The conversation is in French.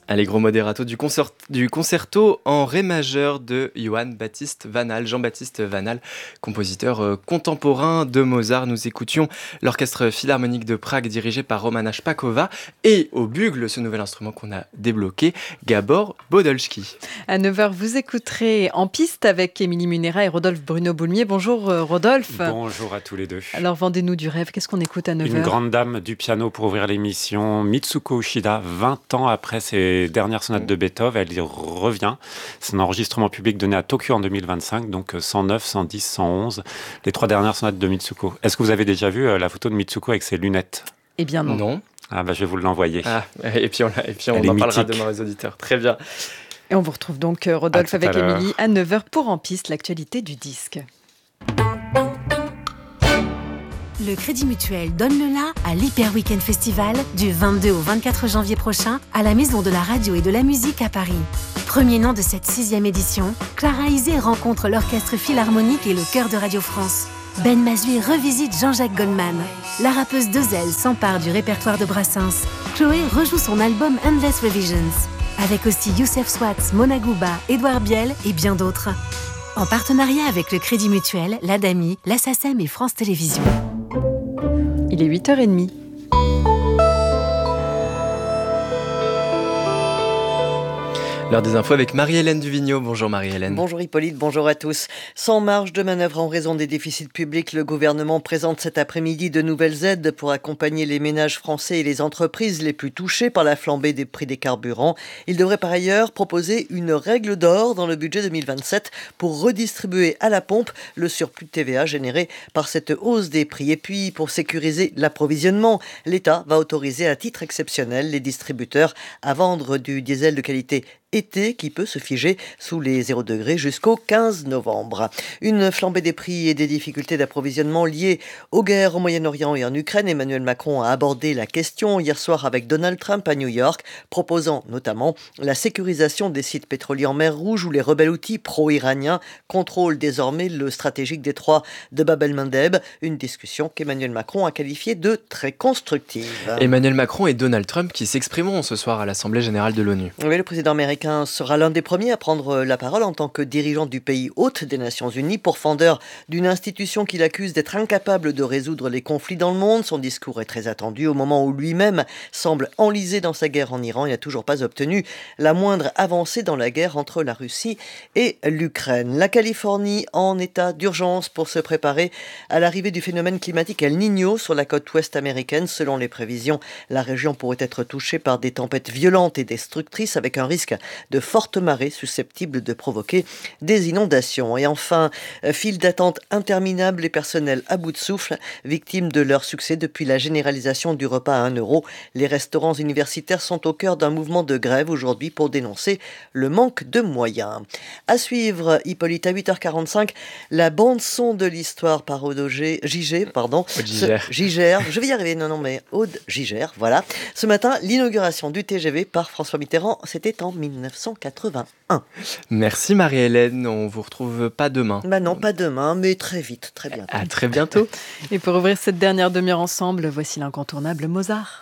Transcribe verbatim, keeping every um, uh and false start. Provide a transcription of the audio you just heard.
Allez, gros moderato du, concert, du concerto en ré majeur de Johann Baptiste Vanal, Jean-Baptiste Vanal, compositeur euh, contemporain de Mozart. Nous écoutions l'Orchestre Philharmonique de Prague dirigé par Romana Špaková et au bugle, ce nouvel instrument qu'on a débloqué, Gabor Bodolski. À neuf heures, vous écouterez En piste avec Émilie Munera et Rodolphe Bruno-Boulmier. Bonjour euh, Rodolphe. Bonjour à tous les deux. Alors vendez-nous du rêve, qu'est-ce qu'on écoute à neuf heures? Une grande dame du piano pour ouvrir l'émission, Mitsuko Uchida, vingt ans après ses dernières sonates de Beethoven, elle y revient. C'est un enregistrement public donné à Tokyo en deux mille vingt-cinq, donc cent neuf, cent dix, cent onze, les trois dernières sonates de Mitsuko. Est-ce que vous avez déjà vu la photo de Mitsuko avec ses lunettes? Eh bien non. Non. Ah bah je vais vous l'envoyer. Ah, et puis on, et puis on en parlera demain aux auditeurs. Très bien. Et on vous retrouve donc Rodolphe avec Émilie à neuf heures pour En piste, l'actualité du disque. Le Crédit Mutuel donne le la à l'Hyper Weekend Festival du vingt-deux au vingt-quatre janvier prochain à la Maison de la Radio et de la Musique à Paris. Premier nom de cette sixième édition, Clara Isé rencontre l'Orchestre Philharmonique et le Chœur de Radio France. Ben Mazui revisite Jean-Jacques Goldman. La rappeuse Dezel s'empare du répertoire de Brassens. Chloé rejoue son album Endless Revisions. Avec aussi Youssef Swatz, Mona Gouba, Édouard Biel et bien d'autres. En partenariat avec le Crédit Mutuel, l'Adami, la SACEM et France Télévisions. Il est huit heures trente. L'heure des infos avec Marie-Hélène Duvigneau. Bonjour Marie-Hélène. Bonjour Hippolyte, bonjour à tous. Sans marge de manœuvre en raison des déficits publics, le gouvernement présente cet après-midi de nouvelles aides pour accompagner les ménages français et les entreprises les plus touchées par la flambée des prix des carburants. Il devrait par ailleurs proposer une règle d'or dans le budget deux mille vingt-sept pour redistribuer à la pompe le surplus de T V A généré par cette hausse des prix. Et puis, pour sécuriser l'approvisionnement, l'État va autoriser à titre exceptionnel les distributeurs à vendre du diesel de qualité été qui peut se figer sous les zéro degrés jusqu'au quinze novembre. Une flambée des prix et des difficultés d'approvisionnement liées aux guerres au Moyen-Orient et en Ukraine. Emmanuel Macron a abordé la question hier soir avec Donald Trump à New York, proposant notamment la sécurisation des sites pétroliers en mer Rouge où les rebelles houthis pro-iraniens contrôlent désormais le stratégique détroit de Bab el-Mandeb. Une discussion qu'Emmanuel Macron a qualifiée de très constructive. Emmanuel Macron et Donald Trump qui s'exprimeront ce soir à l'Assemblée générale de l'ONU. Oui, le président américain sera l'un des premiers à prendre la parole en tant que dirigeant du pays hôte des Nations Unies, pourfendeur d'une institution qu'il accuse d'être incapable de résoudre les conflits dans le monde. Son discours est très attendu au moment où lui-même semble enlisé dans sa guerre en Iran. Il n'a toujours pas obtenu la moindre avancée dans la guerre entre la Russie et l'Ukraine. La Californie en état d'urgence pour se préparer à l'arrivée du phénomène climatique El Niño sur la côte ouest américaine. Selon les prévisions, la région pourrait être touchée par des tempêtes violentes et destructrices avec un risque de fortes marées susceptibles de provoquer des inondations. Et enfin, file d'attente interminable, les personnels à bout de souffle, victimes de leur succès depuis la généralisation du repas à un euro. Les restaurants universitaires sont au cœur d'un mouvement de grève aujourd'hui pour dénoncer le manque de moyens. À suivre, Hippolyte, à huit heures quarante-cinq, la bande-son de l'histoire par Aude Gigère, pardon. Aude Gigère. Ce, Gigère, je vais y arriver, non, non, mais Aude Gigère, voilà. Ce matin, l'inauguration du T G V par François Mitterrand, c'était en mille neuf cent quatre-vingt-un. Merci Marie-Hélène, on vous retrouve pas demain. Bah non, pas demain, mais très vite, très bientôt. À très bientôt. Et pour ouvrir cette dernière demi-heure ensemble, voici l'incontournable Mozart.